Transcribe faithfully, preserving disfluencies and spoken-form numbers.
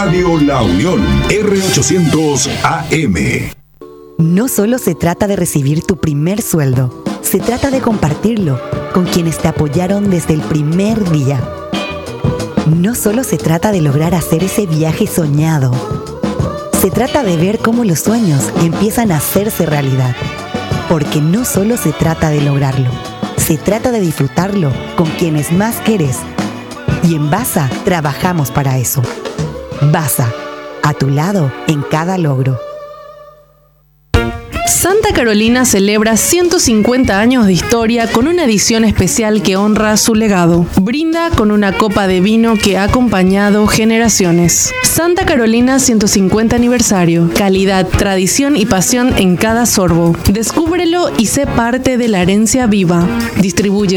Radio La Unión, R ochocientos A M. No solo se trata de recibir tu primer sueldo, se trata de compartirlo con quienes te apoyaron desde el primer día. No solo se trata de lograr hacer ese viaje soñado, se trata de ver cómo los sueños empiezan a hacerse realidad. Porque no solo se trata de lograrlo, se trata de disfrutarlo con quienes más querés. Y en Basa trabajamos para eso. Basa, a tu lado en cada logro. Santa Carolina celebra ciento cincuenta años de historia con una edición especial que honra su legado. Brinda con una copa de vino que ha acompañado generaciones. Santa Carolina ciento cincuenta aniversario. Calidad, tradición y pasión en cada sorbo. Descúbrelo y sé parte de la herencia viva. Distribuye